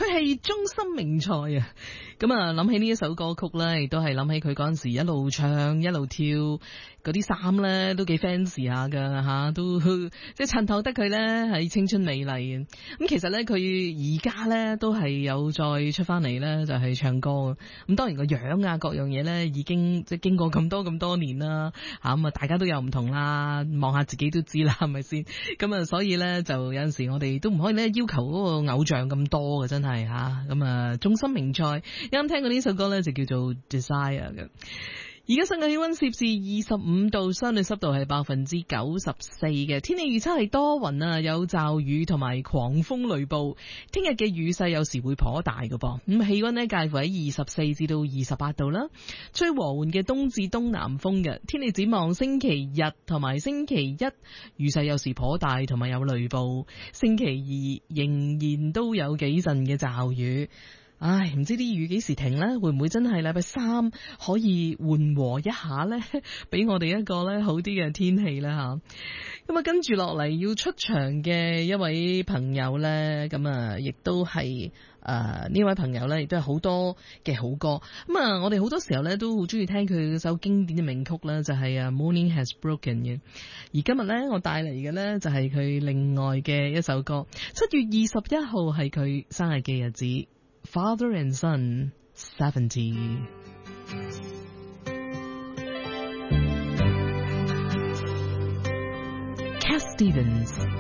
佢係中森明菜啊。咁啊，諗起呢一首歌曲咧，亦都係諗起佢嗰陣時一路唱一路跳嗰啲衫咧，都幾 fancy 下噶吓，都即係襯托得佢咧係青春美麗嘅。咁其實咧，佢而家咧都係有再出翻嚟咧，就係唱歌。咁當然個樣啊，各樣嘢咧，已經即係經過咁多年啦，吓咁啊，大家都有唔同啦，望下自己都知啦，係咪先？咁啊，所以咧就有陣時我哋都唔可以咧要求嗰個偶像咁多嘅，真係吓。咁啊，中森明菜。啱聽過呢首歌呢，就叫做 Desire 嘅。而家室外氣溫攝氏25度，相對濕度係94%嘅。天氣預測係多雲啊，有驟雨同埋狂風雷暴。聽日嘅雨勢有時會頗大嘅噃。咁氣溫呢介乎喺24至到28度啦，吹和緩嘅東至東南風嘅。天氣展望星期日同埋星期一雨勢有時頗大，同埋有雷暴。星期二仍然都有幾陣嘅驟雨。唉，唔知啲雨幾時停呢？會唔會真係禮拜三可以緩和一下呢？俾我哋一個咧好啲嘅天氣呢？吓。咁啊，跟住落嚟要出場嘅一位朋友呢，咁啊，亦都係呢位朋友呢，亦都係好多嘅好歌。咁啊，我哋好多時候呢，都好中意聽佢首經典嘅名曲啦，就係Morning Has Broken 嘅。而今日呢，我帶嚟嘅呢，就係佢另外嘅一首歌。7月21號係佢生日嘅日子。Father and Son 70. Cat Stevens